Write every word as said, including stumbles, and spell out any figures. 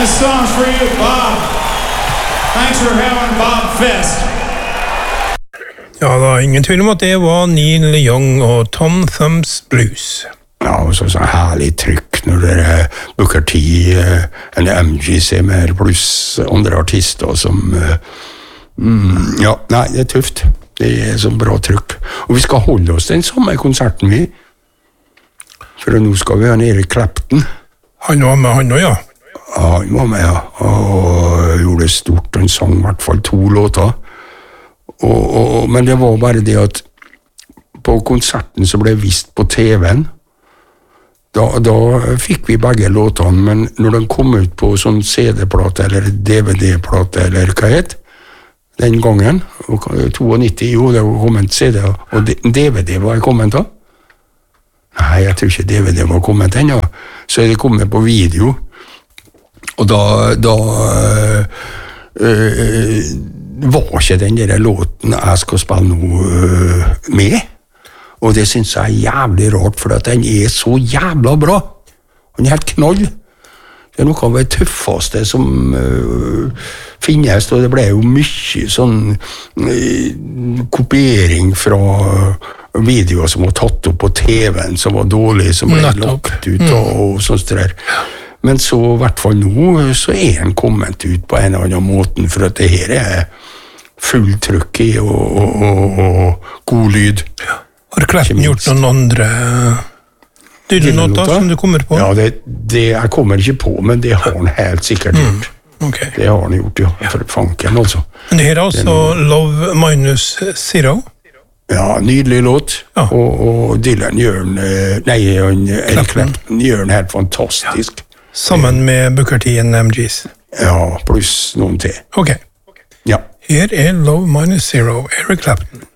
This song's for you, Bob. Thanks for having Bob Fest. Ja, det er ingen tvil om at det var Neil Young og Tom Thumbs Blues. Ja, og så sånn herlig trykk når det er Booker T, en M G C mer, pluss andre artister som... Mm, ja, nei, det er tøft. Det er så bra trykk. Og vi skal holde oss den samme konserten, vi. For nå skal vi ha en Eric Clapton. Han var med, han også, ja. Ja, han var med, ja. Og gjorde det stort, han sang i hvert fall to låter. Og, og, men det var bare det at på konserten så ble vist på T V-en, da, da fikk vi begge låtene, men når de kom ut på sånn C D-plate eller D V D-plate eller hva het, den gangen, nittito, jo, det var kommet C D, og D V D var kommet da. Nei, jeg tror ikke D V D var kommet ennå, så er det kommet på video, og da, da øh, øh, var ikke den der låten jeg skal spille nå øh, med, og det synes jeg er jævlig rart, for at den er så jævla bra. Den er helt knall. Det er noe av det tøffeste som øh, finnes, og det ble jo mye sånn øh, kopiering fra videoer som var tatt opp på T V-en, som var dårlig, som ble lagt ut og, og sånt der. Men så, i hvert fall nå, så er den kommet ut på en eller annen måten, for at det her er full trykk i og, og, og, og god lyd. Ja. Har Clapton gjort noen andre Dylan-låter som du kommer på? Ja, det, det jeg kommer ikke på, men det har han helt sikkert gjort. Mm, okay. Det har han gjort, ja. For fanken, altså. Men det her er altså noe... Love Minus Zero? Ja, nydelig låt. Ja. Og, og Dylan gjør den, nei, han, Clapton gjør den helt fantastisk. Ja. Sammen med Booker T og M Gs? Ja, pluss noen til. Ok. Ja. Her er Love Minus Zero, Eric Clapton.